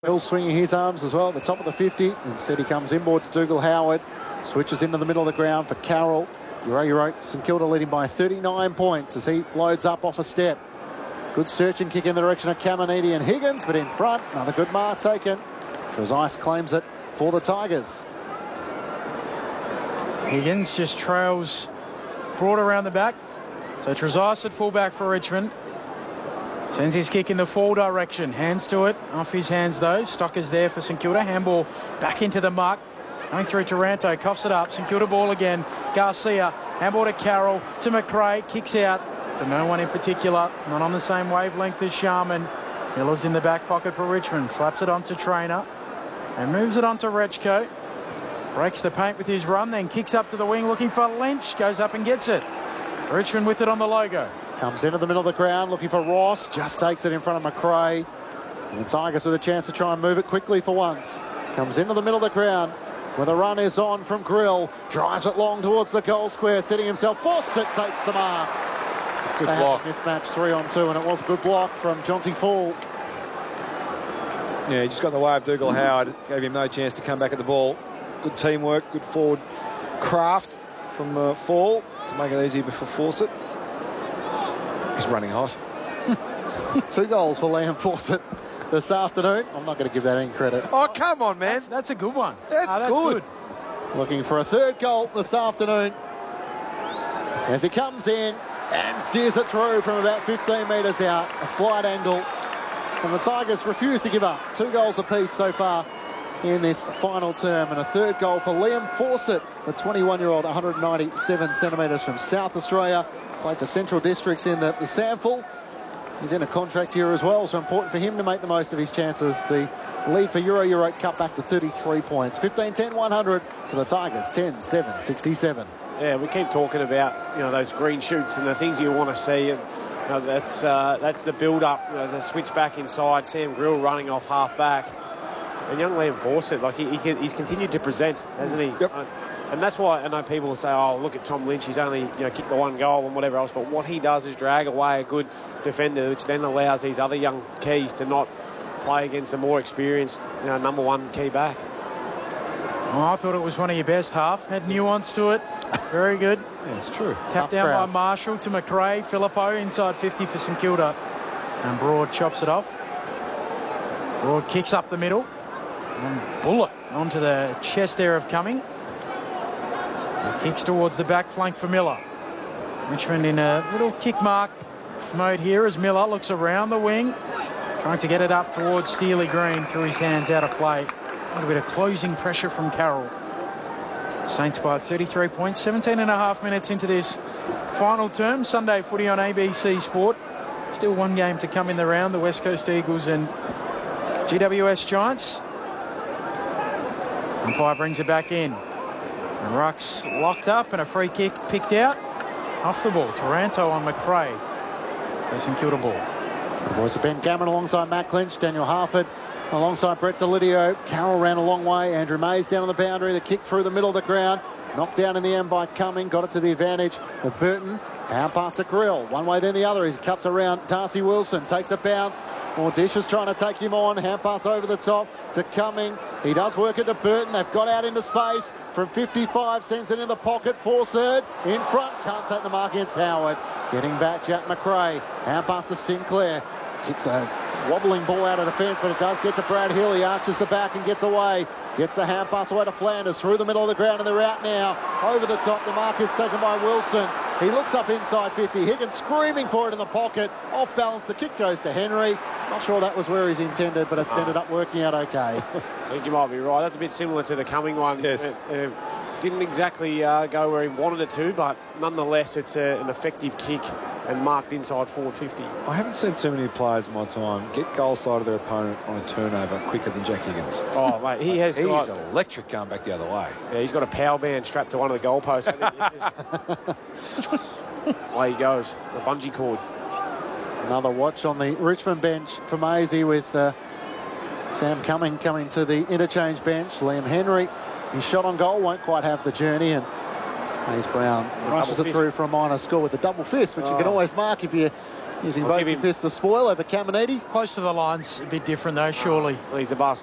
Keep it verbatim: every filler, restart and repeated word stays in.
Bill swinging his arms as well at the top of the fifty. Instead he comes inboard to Dougal Howard. Switches into the middle of the ground for Carroll. Euro Euro St Kilda leading by thirty-nine points as he loads up off a step. Good search and kick in the direction of Caminiti and Higgins, but in front, another good mark taken. Trezise claims it for the Tigers. Higgins just trails broad around the back. So Trezise at fullback for Richmond. Sends his kick in the full direction. Hands to it. Off his hands though. Stocker's there for St Kilda. Handball back into the muck. Going through Taranto. Coughs it up. St Kilda ball again. Garcia. Handball to Carroll. To McRae. Kicks out. To no one in particular. Not on the same wavelength as Sharman. Miller's in the back pocket for Richmond. Slaps it onto Trainer. And moves it onto Rechko. Breaks the paint with his run. Then kicks up to the wing looking for Lynch. Goes up and gets it. Richmond with it on the logo. Comes into the middle of the ground looking for Ross. Just takes it in front of McRae. And the Tigers with a chance to try and move it quickly for once. Comes into the middle of the ground where the run is on from Grill. Drives it long towards the goal square. Setting himself. Force it takes the mark. It's a good they block. Mismatch three on two, and it was a good block from Jonty Fall. Yeah, he just got in the way of Dougal Howard. Gave him no chance to come back at the ball. Good teamwork. Good forward craft from uh, Fall to make it easy for Fawcett. He's running hot. Two goals for Liam Fawcett this afternoon. I'm not going to give that any credit. Oh, come on, man. That's, that's a good one. That's, oh, that's good. good. Looking for a third goal this afternoon. As he comes in and steers it through from about fifteen metres out. A slight angle. And the Tigers refuse to give up. Two goals apiece so far in this final term. And a third goal for Liam Fawcett, the twenty-one-year-old, one hundred ninety-seven centimetres from South Australia. Played for Central Districts in the, the Sample. He's in a contract here as well, so important for him to make the most of his chances. The lead for Euro Euro cut back to thirty-three points. fifteen ten one hundred to the Tigers, ten seven sixty-seven. Yeah, we keep talking about, you know, those green shoots and the things you want to see. And you know, that's uh, that's the build-up, you know, the switch back inside, Sam Grill running off half-back. And young Liam Fawcett, like he, he can, he's continued to present, hasn't he? Yep. Uh, and that's why I know people will say, oh, look at Tom Lynch, he's only, you know, kicked the one goal and whatever else. But what he does is drag away a good defender, which then allows these other young keys to not play against the more experienced, you know, number one key back. Oh, I thought it was one of your best half. Had nuance to it. Very good. Yeah, it's true. Tapped down by Marshall to McRae. Filippo inside fifty for St Kilda. And Broad chops it off. Broad kicks up the middle. And bullet onto the chest there of Cumming. And kicks towards the back flank for Miller. Richmond in a little kick mark mode here as Miller looks around the wing. Trying to get it up towards Steely Green through his hands out of play. A little bit of closing pressure from Carroll. Saints by thirty-three points, seventeen and a half minutes into this final term. Sunday footy on A B C Sport. Still one game to come in the round. The West Coast Eagles and G W S Giants. Umpire brings it back in. And Ruck's locked up and a free kick picked out. Off the ball. Taranto on McRae. So St Kilda ball. The voice of Ben Cameron alongside Matt Clinch, Daniel Harford alongside Brett Delidio. Carroll ran a long way. Andrew Mays down on the boundary. The kick through the middle of the ground. Knocked down in the end by Cumming. Got it to the advantage of Burton. Hand pass to Grill. One way then the other. He cuts around Darcy Wilson. Takes a bounce. Mordish is trying to take him on. Hand pass over the top to Cumming. He does work it to Burton. They've got out into space from fifty-five. Sends it in the pocket. Forced. In front. Can't take the mark against Howard. Getting back Jack McRae. Hand pass to Sinclair. Kicks a wobbling ball out of defence, but it does get to Brad Hill. He arches the back and gets away. Gets the hand pass away to Flanders through the middle of the ground, and they're out now. Over the top, the mark is taken by Wilson. He looks up inside fifty. Higgins screaming for it in the pocket. Off balance, the kick goes to Henry. Not sure that was where he's intended, but it's ended up working out okay. I think you might be right. That's a bit similar to the Cumming one. Yes. Uh, uh, didn't exactly uh, go where he wanted it to, but nonetheless, it's a, an effective kick and marked inside forward fifty. I haven't seen too many players in my time get goal side of their opponent on a turnover quicker than Jack Higgins. Oh, mate, he has He's got... electric going back the other way. Yeah, he's got a power band strapped to one of the goalposts. Away he goes, the bungee cord. Another watch on the Richmond bench for Maisie with uh, Sam Cumming coming to the interchange bench. Liam Henry, his shot on goal won't quite have the journey, and Hayes Brown rushes it through for a minor score with the double fist, which oh. you can always mark if you Using I'll both give him- fists to spoil over Caminiti. Close to the line's a bit different though, surely. Well, he's a basket